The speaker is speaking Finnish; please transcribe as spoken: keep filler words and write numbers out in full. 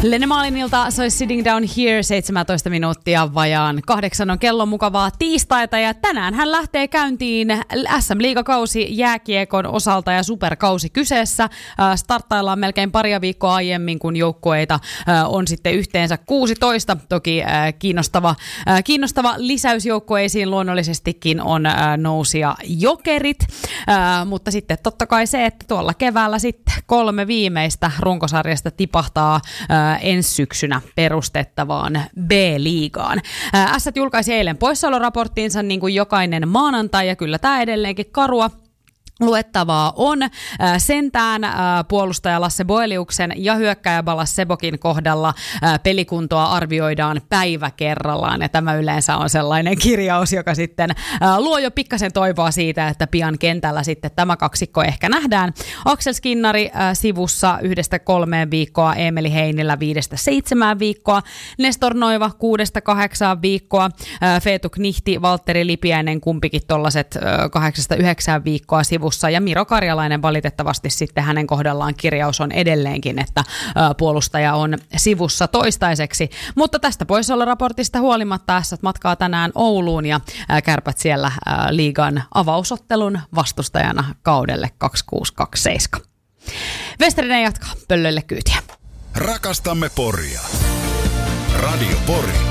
Lenne Malinilta soi Sitting Down Here, seitsemäntoista minuuttia vajaan kahdeksan on kello, mukavaa tiistaita ja tänään hän lähtee käyntiin S M-liigakausi jääkiekon osalta ja superkausi kyseessä. Starttaillaan melkein paria viikkoa aiemmin, kun joukkueita on sitten yhteensä kuusitoista. Toki kiinnostava, kiinnostava lisäys joukkueisiin luonnollisestikin on Nousia Jokerit, mutta sitten totta kai se, että tuolla keväällä sitten kolme viimeistä runkosarjasta tipahtaa ensi syksynä perustettavaan B-liigaan. Ässät julkaisi eilen poissaoloraporttiinsa niin kuin jokainen maanantai ja kyllä tämä edelleenkin karua luettavaa on. Sentään puolustaja Lasse Boeliuksen ja hyökkääjä Balas Sebokin kohdalla pelikuntoa arvioidaan päivä kerrallaan. Ja tämä yleensä on sellainen kirjaus, joka sitten luo jo pikkasen toivoa siitä, että pian kentällä sitten tämä kaksikko ehkä nähdään. Aksel Skinnari sivussa yhdestä kolmeen viikkoa, Eemeli Heinilä viidestä seitsemään viikkoa, Nestor Noiva kuudesta kahdeksaan viikkoa, Feetu Knihti, Valtteri Lipiäinen kumpikin tollaset kahdeksasta yhdeksään viikkoa sivussa. Ja Miro Karjalainen valitettavasti sitten hänen kohdallaan kirjaus on edelleenkin, että puolustaja on sivussa toistaiseksi. Mutta tästä poissaoloraportista huolimatta Ässät matkaa tänään Ouluun ja Kärpät siellä liigan avausottelun vastustajana kaudelle kaksikymmentäkuusi kaksikymmentäseitsemän. Westerinen jatkaa pöllölle kyytiä. Rakastamme Poria. Radio Pori.